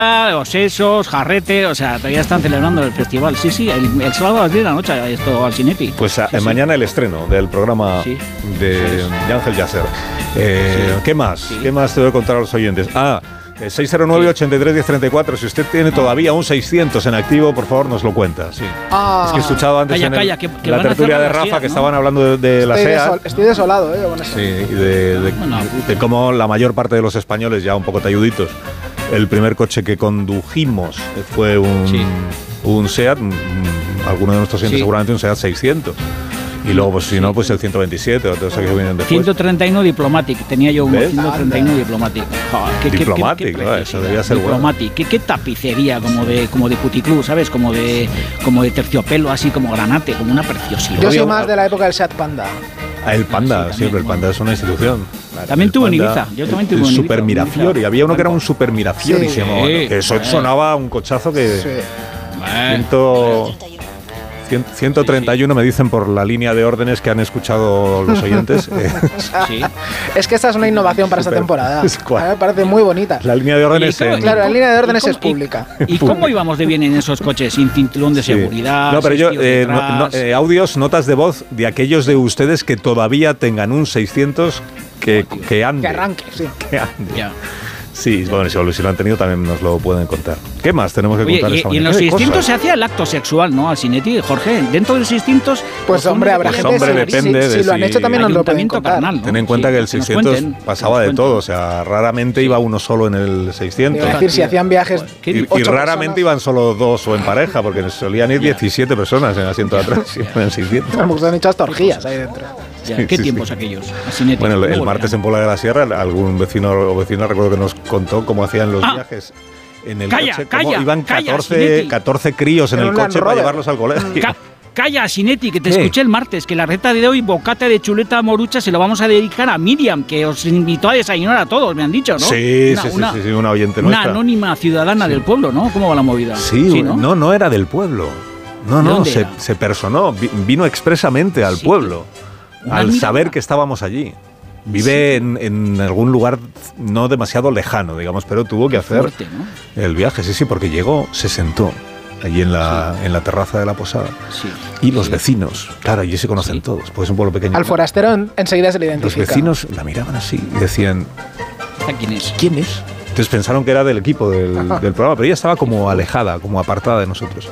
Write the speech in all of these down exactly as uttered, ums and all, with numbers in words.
Osesos, Jarrete, o sea, todavía están celebrando el festival. Sí, sí, el, el sábado a las diez de la noche, esto al Cinetti. Pues a, sí, mañana sí. el estreno del programa sí. de, de Ángel Yasser. Eh, sí. ¿Qué más? Sí. ¿Qué más te voy a contar a los oyentes? Ah, seis cero nueve, ochenta y tres, diez treinta y cuatro. Si usted tiene todavía un seiscientos en activo, por favor, nos lo cuenta. Sí. Ah. Es que he escuchado antes calla, en el, calla, que, que la tertulia de Rafa, SEAT, que ¿no? estaban hablando de, de la estoy SEAT. Desol, estoy desolado, ¿eh? Con eso. Sí, y de, de, bueno, de cómo la mayor parte de los españoles, ya un poco talluditos, el primer coche que condujimos fue un, sí. un SEAT, alguno de nuestros clientes sí. seguramente un SEAT seiscientos. Y luego, pues si no, pues el ciento veintisiete o todos los que vienen después. ciento treinta y uno Diplomatic, tenía yo uno, ¿ves? ciento treinta y uno Diplomatic. Joder, ¿qué, Diplomatic, qué, qué, qué no, eso debía ser Diplomatic, bueno. ¿Qué, qué tapicería, como de como de puticlub, ¿sabes? Como de como de terciopelo, así como granate, como una preciosidad. Yo soy más de la época del Seat Panda. Ah, el Panda, sí, siempre, el Panda es una institución. También tuvo en Ibiza, yo también tuve en Ibiza. El Super Mirafiori, había uno que era un Super Mirafiori, sí, que eso sí. sonaba un cochazo que... Sí. Ciento... ciento treinta y uno me dicen por la línea de órdenes que han escuchado los oyentes. Sí. Es que esta es una innovación para Super. esta temporada. A mí me parece muy bonita. La línea de órdenes en... Claro, la línea de órdenes es pública. ¿Y, y cómo íbamos de bien en esos coches? Sin cinturón de seguridad. Sí. No, pero yo, eh, no, no, eh, audios, notas de voz de aquellos de ustedes que todavía tengan un seiscientos que, que ande. Que arranque, sí. Que ande. Ya. Sí, bueno, si lo han tenido también nos lo pueden contar. ¿Qué más tenemos que Oye, contar y, esta y en los seiscientos se hacía el acto sexual, ¿no? Al Cinetti, Jorge. Dentro del seiscientos... Pues hombre, habrá gente... Hombre, depende si, de si lo han hecho también nos lo pueden contar. Carnal, ¿no? Ten en cuenta sí, que el seiscientos cuenten, pasaba de todo. O sea, raramente iba uno solo en el seiscientos. Es decir, si hacían viajes... Y, y raramente personas. Iban solo dos o en pareja, porque solían ir diecisiete personas en el asiento de atrás. En el seiscientos. A lo mejor han hecho hasta orgías ahí dentro. Ya, ¿Qué sí, tiempos sí. aquellos? Cinetti, bueno, el, el martes en Puebla de la Sierra, algún vecino o vecina recuerdo que nos contó cómo hacían los ah. viajes en el calla, coche. Calla, cómo iban catorce, calla, catorce críos en el coche para llevarlos al colegio. Ca calla, Cinetti, que te ¿Qué? escuché el martes, que la receta de hoy, bocata de chuleta morucha, se lo vamos a dedicar a Miriam, que os invitó a desayunar a todos, me han dicho, ¿no? Sí, una, sí, una, sí, sí, una oyente una nuestra. Una anónima ciudadana sí. del pueblo, ¿no? ¿Cómo va la movida? Sí, sí ¿no? no, no era del pueblo. No, no, se, se personó, vino expresamente al sí, pueblo. Al saber que estábamos allí. Vive sí. en, en algún lugar no demasiado lejano, digamos, pero tuvo que hacer fuerte, ¿no? el viaje, sí, sí, porque llegó, se sentó allí en la, sí. en la terraza de la posada. Sí. Y los sí. vecinos, claro, allí se conocen sí. todos, pues es un pueblo pequeño. Al forastero en, enseguida se le identifica. Los vecinos la miraban así y decían, ¿quién es? ¿Quién es? Entonces pensaron que era del equipo del, del programa, pero ella estaba como alejada, como apartada de nosotros.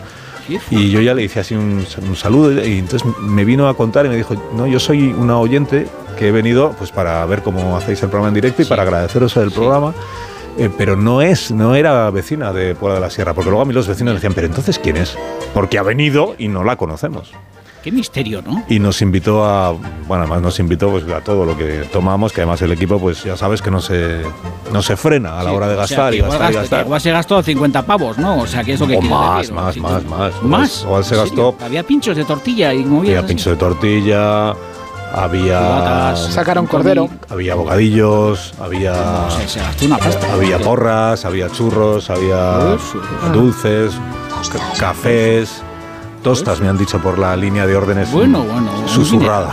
Y yo ya le hice así un, un saludo y entonces me vino a contar y me dijo, no, yo soy una oyente que he venido pues para ver cómo hacéis el programa en directo y sí. para agradeceros el sí. programa, eh, pero no es, no era vecina de Puebla de la Sierra, porque luego a mí los vecinos decían, pero entonces ¿quién es? Porque ha venido y no la conocemos. Qué misterio, ¿no? Y nos invitó a, bueno, además nos invitó pues a todo lo que tomamos, que además el equipo, pues ya sabes que no se, no se frena a la sí, hora de gastar, o sea, y gastar gasto, y gastar. Igual se gastó cincuenta pavos, ¿no? O sea, que eso que o quiere más, decir, más, ¿no? más, más, más. Igual se gastó. Había pinchos de tortilla y movidas. Había pinchos de tortilla, había. Batas, sacaron cordero. Había bocadillos, había. No, se, se gastó una pasta. Había porras, había churros, había dulces, cafés. Tostas, me han dicho por la línea de órdenes bueno, bueno, susurrada.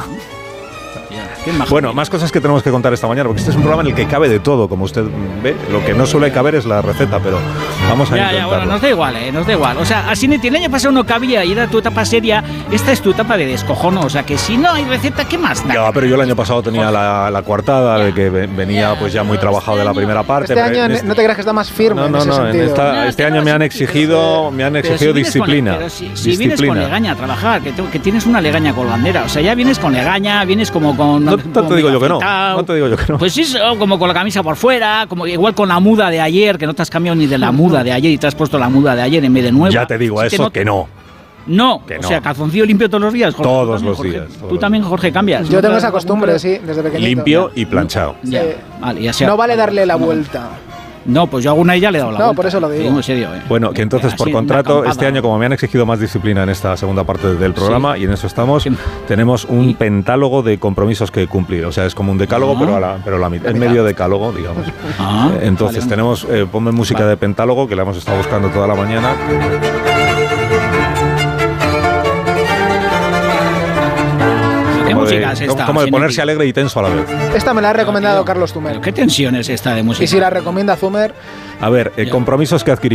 Bueno, más cosas que tenemos que contar esta mañana, porque este es un programa en el que cabe de todo, como usted ve. Lo que no suele caber es la receta, pero vamos a ya, intentarlo. Ya, bueno, nos da igual, ¿eh? Nos da igual. O sea, así el año pasado no cabía y era tu etapa seria, esta es tu etapa de descojono. O sea, que si no hay receta, ¿qué más da? Ya, pero yo el año pasado tenía la, la coartada, ya, de que venía ya, pues ya muy trabajado de la primera parte. Este año este, no te creas que está más firme. No, no, en ese no, en esta, no, este año me han exigido, me han exigido si disciplina. Con, pero si, si disciplina. Vienes con legaña a trabajar, que, que tienes una legaña colgandera. O sea, ya vienes con legaña, vienes como con. No, no te digo yo que no. No te digo yo que no. Pues sí, como con la camisa por fuera, como igual con la muda de ayer, que no te has cambiado ni de la muda de ayer y te has puesto la muda de ayer en vez de nueva. Ya te digo sí eso, que no. Que no. Que no. no. O sea, calzoncillo limpio todos los días, Jorge. Todos también, los Jorge. días. Tú también, Jorge, cambias. Yo tengo esa costumbre, sí, desde pequeñito. Limpio y planchado. Ya. Sí. Vale, ya sea. No vale darle la vuelta. No, pues yo alguna y ya le he dado la no, vuelta. No, por eso lo digo. digo en serio, ¿eh? Bueno, que entonces por contrato, este año, como me han exigido más disciplina en esta segunda parte del programa, sí. y en eso estamos, ¿Qué? tenemos un ¿Y? pentálogo de compromisos que cumplir. O sea, es como un decálogo, ah. pero a la, pero a la mitad, en medio decálogo, digamos. Ah, entonces vale. tenemos, eh, ponme música vale. de pentálogo, que la hemos estado buscando toda la mañana. ¿Qué música es esta? Como de ponerse alegre y tenso a la vez. Esta me la ha recomendado Carlos Zumer. ¿Qué tensión es esta de música? Y si la recomienda Zumer... A ver, eh, compromisos que adquirimos.